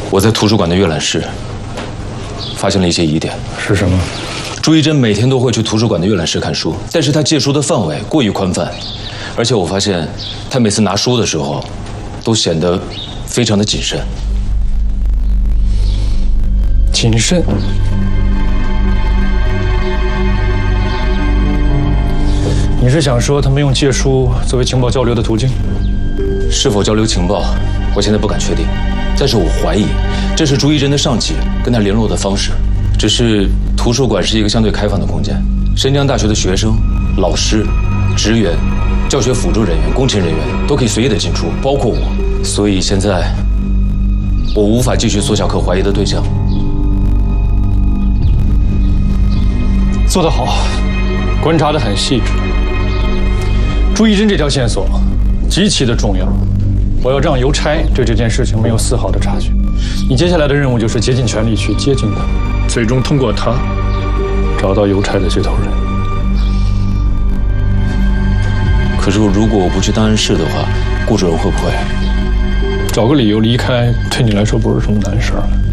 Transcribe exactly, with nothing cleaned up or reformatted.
我在图书馆的阅览室发现了一些疑点。 是什么？ 朱一真每天都会去图书馆的阅览室看书，但是他借书的范围过于宽泛，而且我发现他每次拿书的时候都显得非常的谨慎。 谨慎。你是想说他们用借书作为情报交流的途径？ 是否交流情报，我现在不敢确定，但是我怀疑这是朱一真的上级跟他联络的方式。只是图书馆是一个相对开放的空间，神江大学的学生、老师、职员、教学辅助人员、工程人员都可以随意的进出，包括我。所以现在我无法继续缩小可怀疑的对象。 做得好，观察得很细致。朱一真这条线索极其的重要，我要让邮差对这件事情没有丝毫的察觉。你接下来的任务就是竭尽全力去接近他，最终通过他找到邮差的接头人。 可是如果我不去档案室的话，顾主任会不会找个理由离开？对你来说不是什么难事儿。